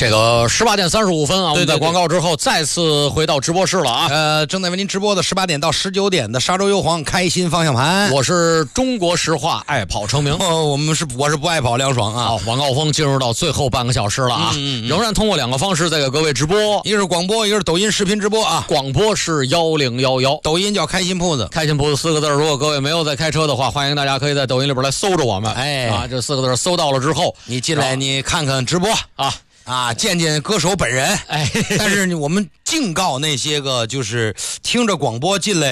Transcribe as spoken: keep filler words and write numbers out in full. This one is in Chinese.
这个十八点三十五分啊， 对对对， 我们在广告之后再次回到直播室了啊。 呃，正在为您直播的十八点到十九点的沙洲优皇开心方向盘， 我是中国石化爱跑成名。 哦，我们是我是不爱跑凉爽啊。 好，晚高峰进入到最后半个小时了啊， 嗯嗯嗯仍然通过两个方式在给各位直播， 一个是广播，一个是抖音视频直播啊。 广播是幺零幺幺， 抖音叫开心铺子， 开心铺子四个字，如果各位没有在开车的话，欢迎大家可以在抖音里边来搜着我们。 哎啊，这四个字搜到了之后， 你进来你看看直播啊。 啊，见见歌手本人， 哎， 但是我们警告那些个就是听着广播进来